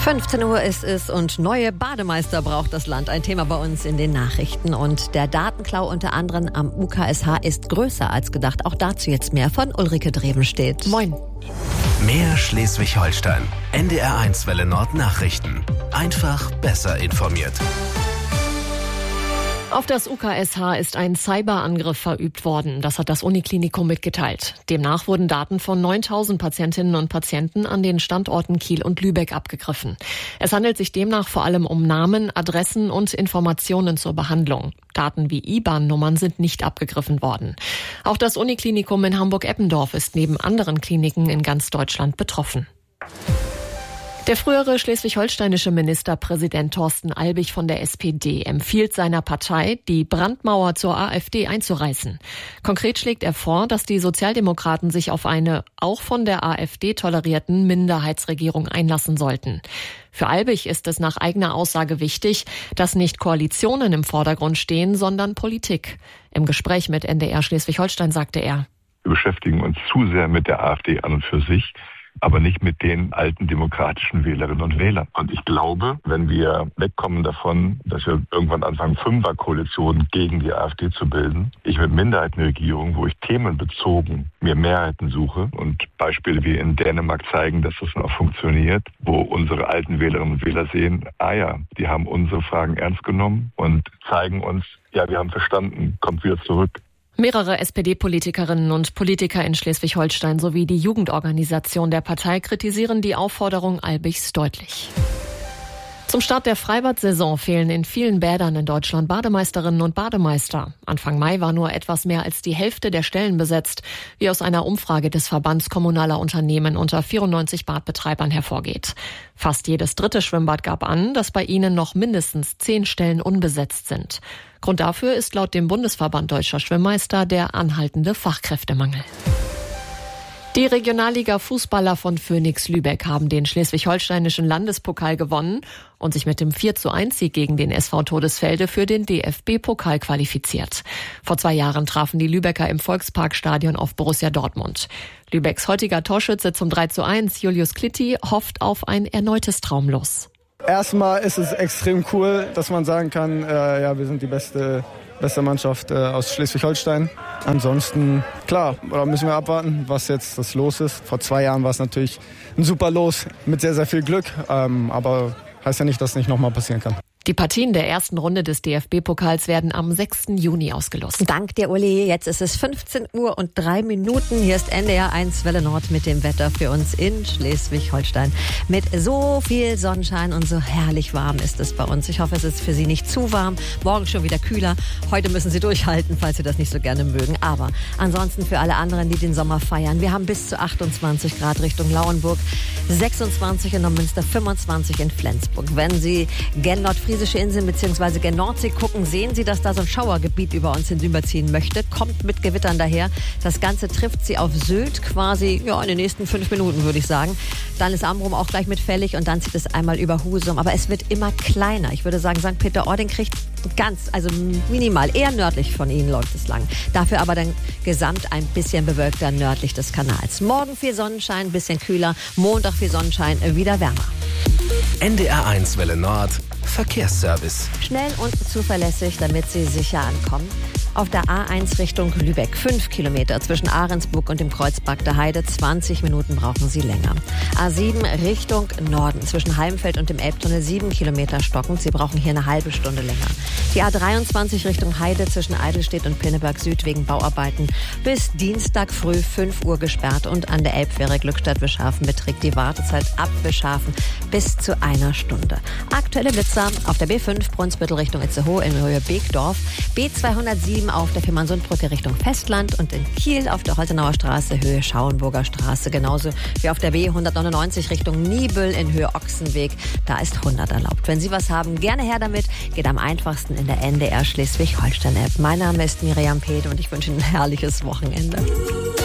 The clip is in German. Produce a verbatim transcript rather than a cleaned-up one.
fünfzehn Uhr ist es und neue Bademeister braucht das Land. Ein Thema bei uns in den Nachrichten. Und der Datenklau unter anderem am U K S H ist größer als gedacht. Auch dazu jetzt mehr von Ulrike Drevenstedt. Moin. Mehr Schleswig-Holstein. N D R eins Welle Nord Nachrichten. Einfach besser informiert. Auf das U K S H ist ein Cyberangriff verübt worden. Das hat das Uniklinikum mitgeteilt. Demnach wurden Daten von neuntausend Patientinnen und Patienten an den Standorten Kiel und Lübeck abgegriffen. Es handelt sich demnach vor allem um Namen, Adressen und Informationen zur Behandlung. Daten wie I B A N-Nummern sind nicht abgegriffen worden. Auch das Uniklinikum in Hamburg-Eppendorf ist neben anderen Kliniken in ganz Deutschland betroffen. Der frühere schleswig-holsteinische Ministerpräsident Thorsten Albig von der S P D empfiehlt seiner Partei, die Brandmauer zur AfD einzureißen. Konkret schlägt er vor, dass die Sozialdemokraten sich auf eine auch von der AfD tolerierten Minderheitsregierung einlassen sollten. Für Albig ist es nach eigener Aussage wichtig, dass nicht Koalitionen im Vordergrund stehen, sondern Politik. Im Gespräch mit N D R Schleswig-Holstein sagte er: Wir beschäftigen uns zu sehr mit der AfD an und für sich, aber nicht mit den alten demokratischen Wählerinnen und Wählern. Und ich glaube, wenn wir wegkommen davon, dass wir irgendwann anfangen, Fünferkoalitionen gegen die AfD zu bilden, ich mit Minderheitenregierungen, wo ich themenbezogen mir Mehrheiten suche und Beispiele wie in Dänemark zeigen, dass das auch funktioniert, wo unsere alten Wählerinnen und Wähler sehen, ah ja, die haben unsere Fragen ernst genommen und zeigen uns, ja, wir haben verstanden, kommt wieder zurück. Mehrere S P D-Politikerinnen und Politiker in Schleswig-Holstein sowie die Jugendorganisation der Partei kritisieren die Aufforderung Albigs deutlich. Zum Start der Freibad-Saison fehlen in vielen Bädern in Deutschland Bademeisterinnen und Bademeister. Anfang Mai war nur etwas mehr als die Hälfte der Stellen besetzt, wie aus einer Umfrage des Verbands kommunaler Unternehmen unter vierundneunzig Badbetreibern hervorgeht. Fast jedes dritte Schwimmbad gab an, dass bei ihnen noch mindestens zehn Stellen unbesetzt sind. Grund dafür ist laut dem Bundesverband Deutscher Schwimmmeister der anhaltende Fachkräftemangel. Die Regionalliga-Fußballer von Phönix Lübeck haben den schleswig-holsteinischen Landespokal gewonnen und sich mit dem vier zu eins Sieg gegen den S V Todesfelde für den D F B-Pokal qualifiziert. Vor zwei Jahren trafen die Lübecker im Volksparkstadion auf Borussia Dortmund. Lübecks heutiger Torschütze zum drei zu eins, Julius Klitti, hofft auf ein erneutes Traumlos. Erstmal ist es extrem cool, dass man sagen kann, äh, ja, wir sind die beste, beste Mannschaft äh, aus Schleswig-Holstein. Ansonsten, klar, da müssen wir abwarten, was jetzt das Los ist. Vor zwei Jahren war es natürlich ein super Los mit sehr, sehr viel Glück. Ähm, aber heißt ja nicht, dass es nicht nochmal passieren kann. Die Partien der ersten Runde des D F B-Pokals werden am sechsten Juni ausgelost. Dank dir, Uli. Jetzt ist es fünfzehn Uhr und drei Minuten. Hier ist N D R eins Welle Nord mit dem Wetter für uns in Schleswig-Holstein. Mit so viel Sonnenschein und so herrlich warm ist es bei uns. Ich hoffe, es ist für Sie nicht zu warm. Morgen schon wieder kühler. Heute müssen Sie durchhalten, falls Sie das nicht so gerne mögen. Aber ansonsten für alle anderen, die den Sommer feiern. Wir haben bis zu achtundzwanzig Grad Richtung Lauenburg, sechsundzwanzig in Neumünster, fünfundzwanzig in Flensburg. Wenn Sie gen Nordfriesische Inseln bzw. gen Nordsee gucken, sehen Sie, dass da so ein Schauergebiet über uns hinüberziehen möchte. Kommt mit Gewittern daher. Das Ganze trifft Sie auf Sylt quasi ja, in den nächsten fünf Minuten, würde ich sagen. Dann ist Amrum auch gleich mit fällig und dann zieht es einmal über Husum. Aber es wird immer kleiner. Ich würde sagen, Sankt Peter-Ording kriegt ganz, also minimal, eher nördlich von Ihnen läuft es lang. Dafür aber dann gesamt ein bisschen bewölkter nördlich des Kanals. Morgen viel Sonnenschein, ein bisschen kühler. Montag viel Sonnenschein, wieder wärmer. N D R eins Welle Nord Verkehrsservice. Schnell und zuverlässig, damit Sie sicher ankommen. Auf der A eins Richtung Lübeck, fünf Kilometer zwischen Ahrensburg und dem Kreuzberg der Heide, zwanzig Minuten brauchen Sie länger. A sieben Richtung Norden, zwischen Halmfeld und dem Elbtunnel, sieben Kilometer stockend, Sie brauchen hier eine halbe Stunde länger. Die A dreiundzwanzig Richtung Heide zwischen Eidelstedt und Pinneberg Süd wegen Bauarbeiten bis Dienstag früh fünf Uhr gesperrt und an der Elbfähre Glückstadt-Wischhafen beträgt die Wartezeit ab Wischhafen bis zu einer Stunde. Aktuelle Blitzer auf der B fünf Brunsbüttel Richtung Itzehoe in Höhe Beekdorf, B zweihundertsieben auf der Fehmarnsundbrücke Richtung Festland und in Kiel auf der Holtenauer Straße Höhe Schauenburger Straße, genauso wie auf der B hundertneunundneunzig Richtung Niebüll in Höhe Ochsenweg. Da ist hundert erlaubt. Wenn Sie was haben, gerne her damit. Geht am einfachsten in der N D R Schleswig-Holstein-App. Mein Name ist Miriam Pede und ich wünsche Ihnen ein herrliches Wochenende.